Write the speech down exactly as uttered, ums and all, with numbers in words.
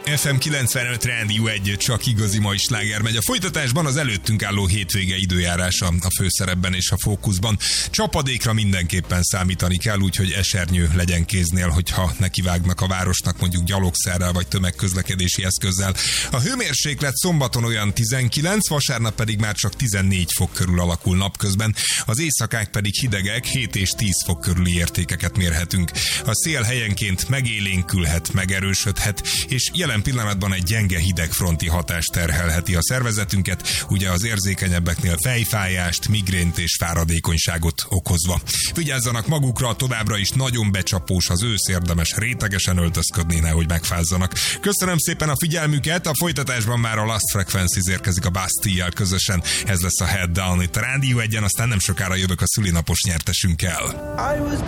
ef em kilencvenöt Rádió egy, csak igazi mai sláger megy. A folytatásban az előttünk álló hétvége időjárása a főszerepben és a fókuszban. Csapadékra mindenképpen számítani kell, úgyhogy esernyő legyen kéznél, hogyha nekivágnak a városnak mondjuk gyalogszerrel vagy tömegközlekedési eszközzel. A hőmérséklet szombaton olyan tizenkilenc, vasárnap pedig már csak tizennégy fok körül alakul napközben. Az éjszakák pedig hidegek, hét és tíz fok körüli értékeket mérhetünk. A szél helyenként megélénkülhet, megerősödhet, és jelen pillanatban egy gyenge hidegfronti hatás terhelheti a szervezetünket, ugye az érzékenyebbeknél fejfájást, migrént és fáradékonyságot okozva. Vigyázzanak magukra, továbbra is nagyon becsapós az ősz, érdemes rétegesen öltözködni, nehogy megfázzanak. Köszönöm szépen a figyelmüket, a folytatásban már a Last Frequencies érkezik a Bastille-jel közösen, ez lesz a Head Down itt a Rádió egyen, aztán nem sokára jövök a szülinapos nyertesünkkel.